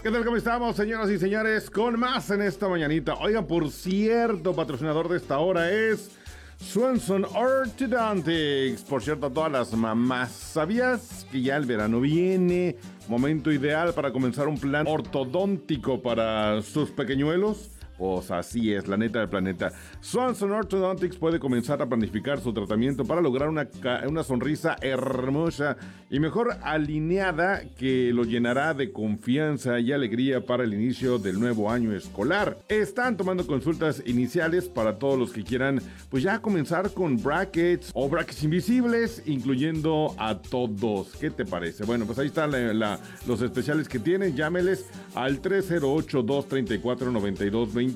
¿Qué tal? ¿Cómo estamos, señoras y señores? Con más en esta mañanita. Oigan, por cierto, patrocinador de esta hora es Swanson Orthodontics. Por cierto, a todas las mamás, ¿sabías que ya el verano viene? Momento ideal para comenzar un plan ortodóntico para sus pequeñuelos. Pues así es, la neta del planeta. Swanson Orthodontics puede comenzar a planificar su tratamiento para lograr una sonrisa hermosa y mejor alineada que lo llenará de confianza y alegría para el inicio del nuevo año escolar. Están tomando consultas iniciales para todos los que quieran, pues ya comenzar con brackets o brackets invisibles, incluyendo a todos. ¿Qué te parece? Bueno, pues ahí están los especiales que tienen. Llámeles al 308-234-9226.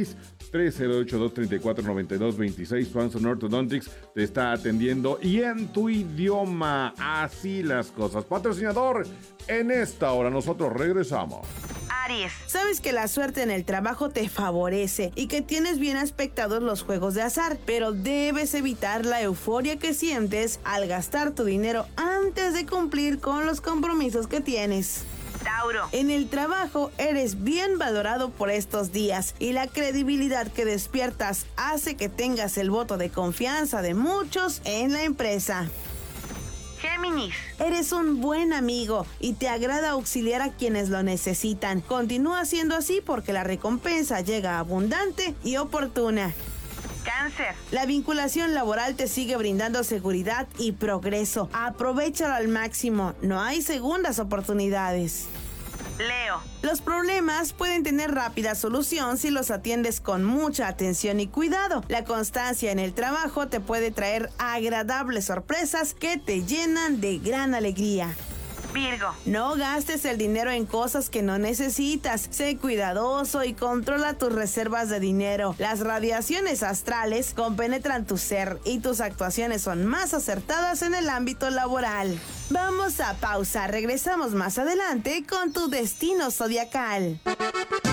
308-234-9226. Swanson Orthodontics te está atendiendo y en tu idioma. Así las cosas. Patrocinador, en esta hora nosotros regresamos. Aries, sabes que la suerte en el trabajo te favorece y que tienes bien aspectados los juegos de azar, pero debes evitar la euforia que sientes al gastar tu dinero antes de cumplir con los compromisos que tienes. Tauro, en el trabajo eres bien valorado por estos días y la credibilidad que despiertas hace que tengas el voto de confianza de muchos en la empresa. Géminis, eres un buen amigo y te agrada auxiliar a quienes lo necesitan. Continúa siendo así porque la recompensa llega abundante y oportuna. Cáncer, la vinculación laboral te sigue brindando seguridad y progreso. Aprovéchalo al máximo, no hay segundas oportunidades. Leo, los problemas pueden tener rápida solución si los atiendes con mucha atención y cuidado. La constancia en el trabajo te puede traer agradables sorpresas que te llenan de gran alegría. Virgo, no gastes el dinero en cosas que no necesitas. Sé cuidadoso y controla tus reservas de dinero. Las radiaciones astrales compenetran tu ser y tus actuaciones son más acertadas en el ámbito laboral. Vamos a pausa, regresamos más adelante con tu destino zodiacal.